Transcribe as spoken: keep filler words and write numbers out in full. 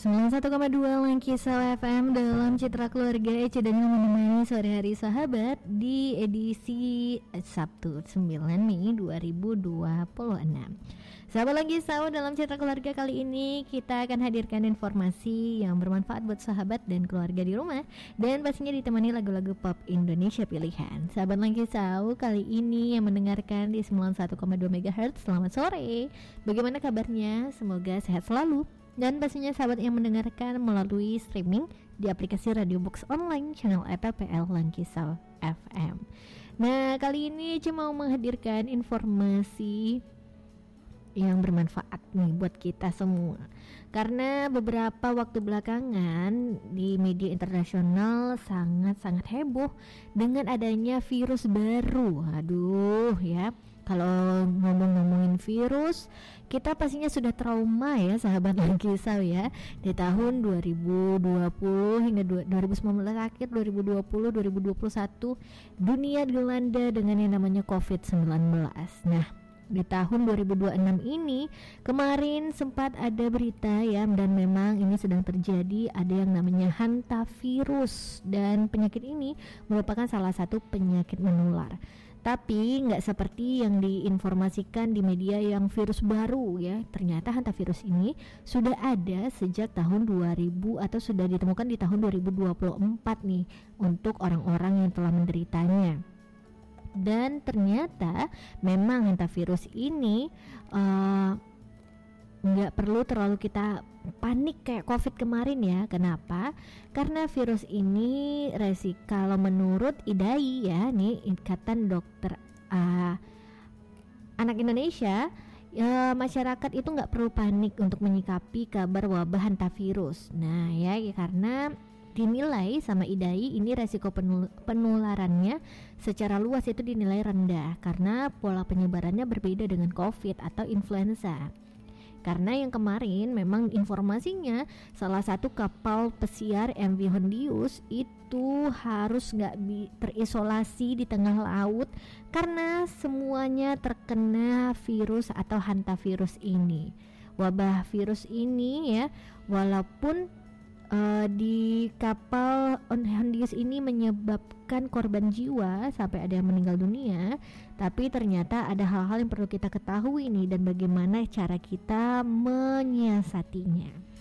sembilan puluh satu koma dua Langkisau F M dalam Citra Keluarga. Ece Daniel menemani sore hari sahabat di edisi Sabtu sembilan Mei dua ribu dua puluh enam. Sahabat Langkisau, dalam Citra Keluarga kali ini kita akan hadirkan informasi yang bermanfaat buat sahabat dan keluarga di rumah, dan pastinya ditemani lagu-lagu pop Indonesia pilihan. Sahabat Langkisau, kali ini yang mendengarkan di sembilan puluh satu koma dua megahertz, selamat sore. Bagaimana kabarnya? Semoga sehat selalu. Dan pastinya sahabat yang mendengarkan melalui streaming di aplikasi Radio Box Online channel A P P L Langkisau F M. Nah, kali ini Ece mau menghadirkan informasi yang bermanfaat nih buat kita semua. Karena beberapa waktu belakangan di media internasional sangat-sangat heboh dengan adanya virus baru. Aduh ya, kalau ngomong-ngomongin virus, kita pastinya sudah trauma ya sahabat Langkisau ya. Di tahun dua ribu dua puluh hingga dua ribu sembilan belas akhir dua ribu dua puluh dua ribu dua puluh satu dunia dilanda dengan yang namanya covid sembilan belas. Nah, di tahun dua ribu dua puluh enam ini kemarin sempat ada berita ya, dan memang ini sedang terjadi, ada yang namanya hantavirus, dan penyakit ini merupakan salah satu penyakit menular. Tapi nggak seperti yang diinformasikan di media yang virus baru ya. Ternyata hantavirus ini sudah ada sejak tahun dua ribu atau sudah ditemukan di tahun dua ribu dua puluh empat nih untuk orang-orang yang telah menderitanya. Dan ternyata memang hantavirus ini uh, nggak perlu terlalu kita panik kayak COVID kemarin ya. Kenapa? Karena virus ini resiko, kalau menurut I D A I ya, nih Ikatan Dokter uh, Anak Indonesia, ya, masyarakat itu nggak perlu panik untuk menyikapi kabar wabah hantavirus. Nah ya, ya karena dinilai sama I D A I ini resiko penul- penularannya secara luas itu dinilai rendah karena pola penyebarannya berbeda dengan COVID atau influenza. Karena yang kemarin memang informasinya salah satu kapal pesiar M V Hondius itu harus nggak bi- terisolasi di tengah laut karena semuanya terkena virus atau hantavirus ini. Wabah virus ini ya, walaupun uh, di kapal Hondius ini menyebabkan korban jiwa sampai ada yang meninggal dunia, tapi ternyata ada hal-hal yang perlu kita ketahui nih, dan bagaimana cara kita menyiasatinya.